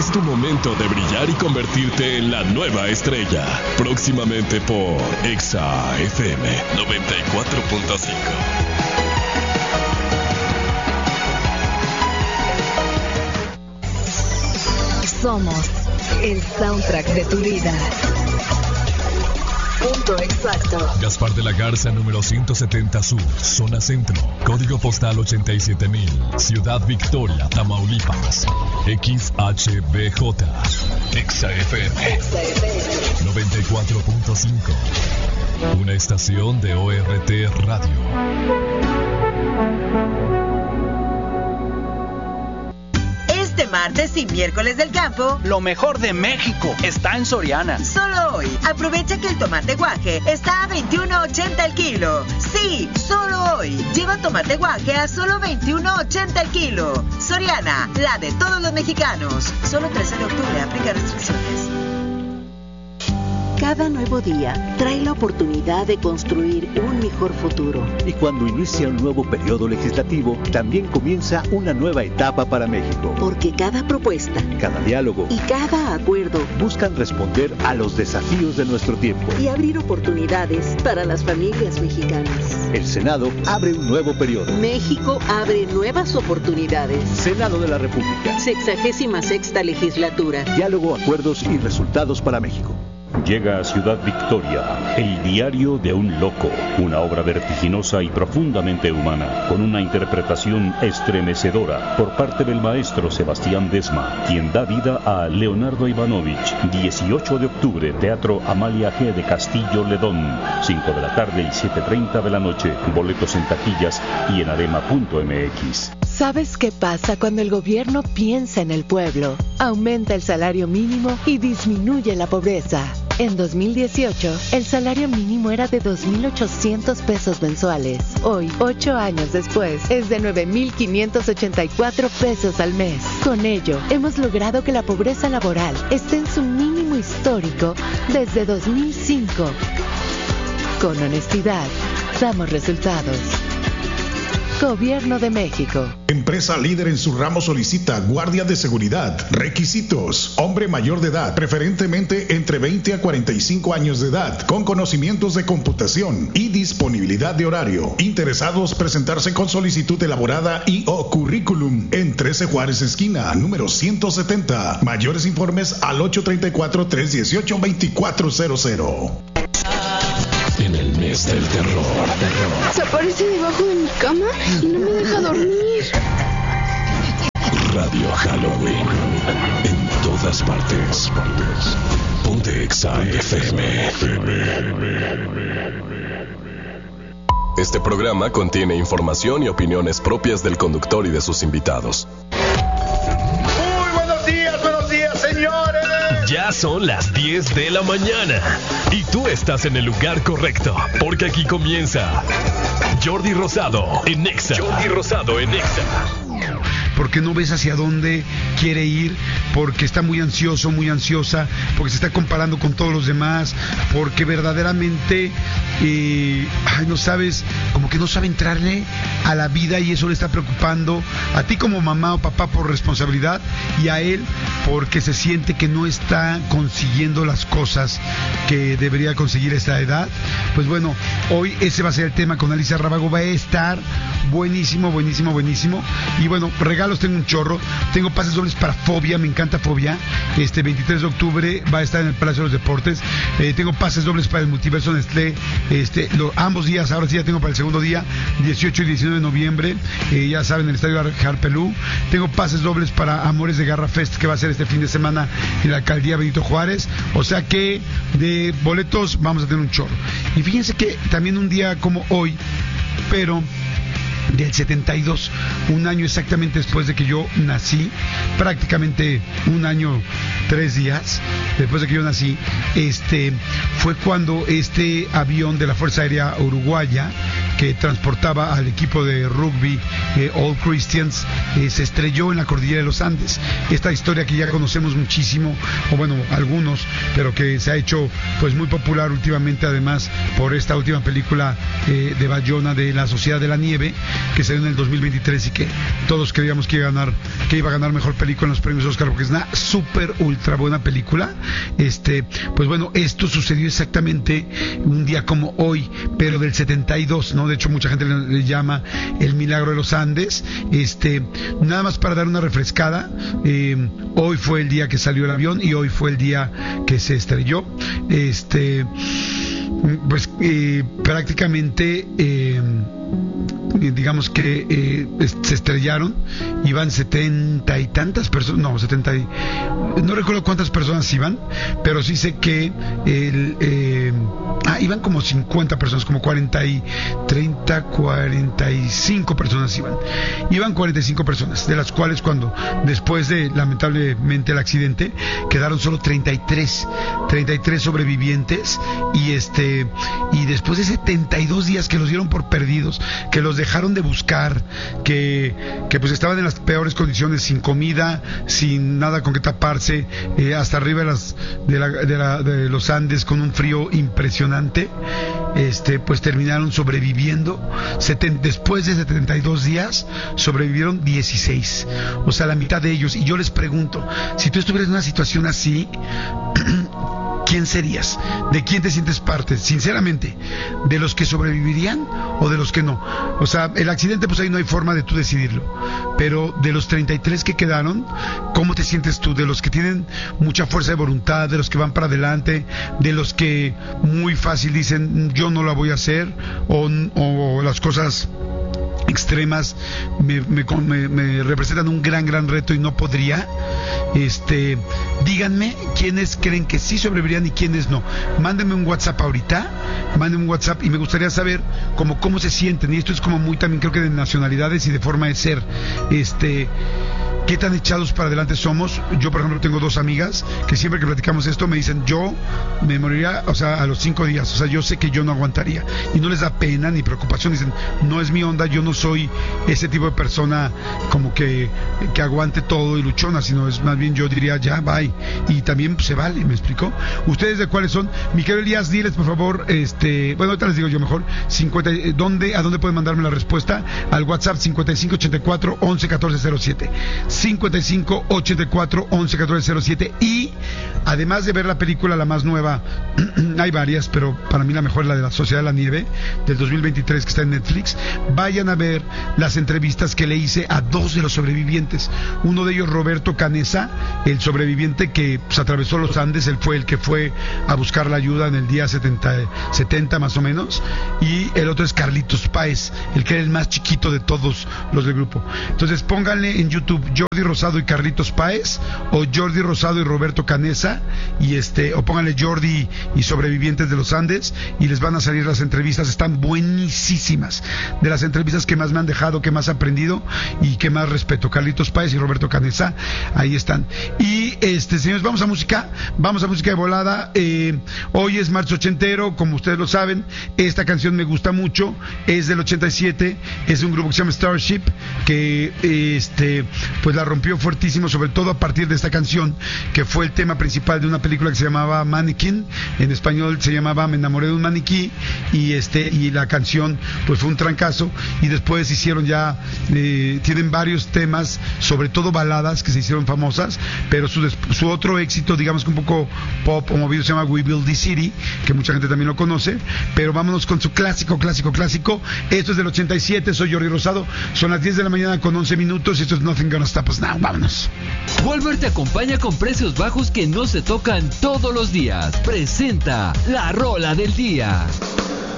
Es tu momento de brillar y convertirte en la nueva estrella. Próximamente por Exa FM 94.5. Somos el soundtrack de tu vida. Punto exacto. Gaspar de la Garza, número 170 Sur, zona centro. Código postal 87,000. Ciudad Victoria, Tamaulipas. XHBJ. Exa FM 94.5. Una estación de ORT Radio. Martes y miércoles del campo, lo mejor de México está en Soriana. Solo hoy, aprovecha que el tomate guaje está a $21.80 el kilo. Sí, solo hoy. Lleva tomate guaje a solo $21.80 el kilo. Soriana, la de todos los mexicanos. Solo 13 de octubre, aplica restricciones. Cada nuevo día trae la oportunidad de construir un mejor futuro. Y cuando inicia un nuevo periodo legislativo, también comienza una nueva etapa para México. Porque cada propuesta, cada diálogo y cada acuerdo buscan responder a los desafíos de nuestro tiempo y abrir oportunidades para las familias mexicanas. El Senado abre un nuevo periodo. México abre nuevas oportunidades. Senado de la República. 66ª legislatura. Diálogo, acuerdos y resultados para México. Llega a Ciudad Victoria, El diario de un loco, una obra vertiginosa y profundamente humana, con una interpretación estremecedora por parte del maestro Sebastián Desma, quien da vida a Leonardo Ivanovich. 18 de octubre, Teatro Amalia G. de Castillo Ledón, 5 de la tarde y 7:30 de la noche. Boletos en taquillas y en arema.mx. ¿Sabes qué pasa cuando el gobierno piensa en el pueblo? Aumenta el salario mínimo y disminuye la pobreza. En 2018, el salario mínimo era de 2,800 pesos mensuales. Hoy, 8 años después, es de 9,584 pesos al mes. Con ello, hemos logrado que la pobreza laboral esté en su mínimo histórico desde 2005. Con honestidad, damos resultados. Gobierno de México. Empresa líder en su ramo solicita guardia de seguridad. Requisitos: hombre mayor de edad, preferentemente entre 20 a 45 años de edad, con conocimientos de computación y disponibilidad de horario. Interesados presentarse con solicitud elaborada y o currículum en 13 Juárez esquina, número 170. Mayores informes al 834-318-2400. En el mes del terror. Se aparece debajo de mi cama y no me deja dormir. Radio Halloween. En todas partes. Ponte Exa FM. Este programa contiene información y opiniones propias del conductor y de sus invitados. Muy buenos días, señores. Ya son las 10 de la mañana y tú estás en el lugar correcto, porque aquí comienza Jordi Rosado en Exa. Porque no ves hacia dónde quiere ir, porque está muy ansioso, muy ansiosa, porque se está comparando con todos los demás, porque verdaderamente no sabes, como que no sabe entrarle a la vida y eso le está preocupando a ti como mamá o papá por responsabilidad y a él porque se siente que no está consiguiendo las cosas que debería conseguir a esta edad. Pues bueno, hoy ese va a ser el tema con Alicia Rábago, va a estar buenísimo. Y bueno, regalos tengo un chorro, tengo pases dobles para Fobia, me encanta Fobia. 23 de octubre va a estar en el Palacio de los Deportes. Tengo pases dobles para el Multiverso Nestlé, ambos días, ahora sí ya tengo para el segundo día, 18 y 19 de noviembre, ya saben, en el Estadio Harpelú. Tengo pases dobles para Amores de Garra Fest, que va a ser este fin de semana en la Alcaldía Benito Juárez. O sea que de boletos vamos a tener un chorro. Y fíjense que también un día como hoy, pero del 72, un año exactamente después de que yo nací, prácticamente un año, 3 días después de que yo nací, fue cuando este avión de la Fuerza Aérea Uruguaya, que transportaba al equipo de rugby All Christians se estrelló en la cordillera de los Andes. Esta historia que ya conocemos muchísimo, o bueno, algunos, pero que se ha hecho pues muy popular últimamente, además por esta última película de Bayona, de La Sociedad de la Nieve, que salió en el 2023 y que todos creíamos que iba a ganar mejor película en los premios Oscar, porque es una súper ultra buena película. Pues bueno, esto sucedió exactamente un día como hoy, pero del 72, ¿no? De hecho, mucha gente le llama el milagro de los Andes. Nada más para dar una refrescada, hoy fue el día que salió el avión y hoy fue el día que se estrelló. Pues prácticamente digamos que se estrellaron, iban 70 y tantas personas, no recuerdo cuántas personas iban, pero sí sé que iban como 50 personas, como 45 personas iban 45 personas, de las cuales después de lamentablemente el accidente quedaron solo 33 sobrevivientes, y después de 72 días que los dieron por perdidos, que los dejaron de buscar, que pues estaban en las peores condiciones, sin comida, sin nada con que taparse, hasta arriba de los Andes, con un frío impresionante, pues terminaron sobreviviendo. Después de 72 días sobrevivieron 16, o sea, la mitad de ellos. Y yo les pregunto, si tú estuvieras en una situación así, ¿quién serías? ¿De quién te sientes parte? Sinceramente, ¿de los que sobrevivirían o de los que no? O sea, el accidente, pues ahí no hay forma de tú decidirlo. Pero de los 33 que quedaron, ¿cómo te sientes tú? ¿De los que tienen mucha fuerza de voluntad, de los que van para adelante, de los que muy fácil dicen yo no la voy a hacer, o las cosas extremas me representan un gran reto y no podría? Díganme quiénes creen que sí sobrevivirían y quiénes no. Mándenme un WhatsApp ahorita, y me gustaría saber cómo se sienten, y esto es como muy también creo que de nacionalidades y de forma de ser, ¿qué tan echados para adelante somos? Yo, por ejemplo, tengo 2 amigas que siempre que platicamos esto me dicen, yo me moriría, o sea, a los 5 días, o sea, yo sé que yo no aguantaría, y no les da pena ni preocupación, dicen, no es mi onda, yo no soy ese tipo de persona como que aguante todo y luchona, sino es más bien, yo diría, ya, bye, y también pues, se vale, ¿me explicó? ¿Ustedes de cuáles son? Mi querido Elías, diles, por favor, bueno, ahorita les digo yo mejor, ¿a dónde pueden mandarme la respuesta? Al WhatsApp 5584 11 14 07. 5584 11 14 07. Y además de ver la película, la más nueva, hay varias, pero para mí la mejor es la de La Sociedad de la Nieve del 2023, que está en Netflix. Vayan a ver las entrevistas que le hice a 2 de los sobrevivientes. Uno de ellos, Roberto Canessa, el sobreviviente que pues, atravesó los Andes. Él fue el que fue a buscar la ayuda en el día 70 más o menos, y el otro es Carlitos Páez, el que era el más chiquito de todos los del grupo. Entonces pónganle en YouTube Jordi Rosado y Carlitos Páez, o Jordi Rosado y Roberto Canessa, y o pónganle Jordi y sobrevivientes de los Andes, y les van a salir las entrevistas. Están buenísimas, de las entrevistas que más me han dejado, que más he aprendido y que más respeto. Carlitos Páez y Roberto Canessa, ahí están. Y señores, vamos a música de volada. Hoy es marzo ochentero, como ustedes lo saben. Esta canción me gusta mucho, es del 87, es un grupo que se llama Starship, que pues la rompió fuertísimo, sobre todo a partir de esta canción, que fue el tema principal de una película que se llamaba Mannequin, en español se llamaba Me enamoré de un maniquí, y la canción pues fue un trancazo, y después hicieron tienen varios temas, sobre todo baladas que se hicieron famosas, pero su otro éxito, digamos que un poco pop o movido, se llama We Build This City, que mucha gente también lo conoce, pero vámonos con su clásico. Esto es del 87, soy Jordi Rosado, son las 10 de la mañana con 11 minutos, y esto es Nothing Gonna Stop Us Now. Vámonos. Walmart te acompaña con precios bajos que no se tocan todos los días. Presenta la rola del día.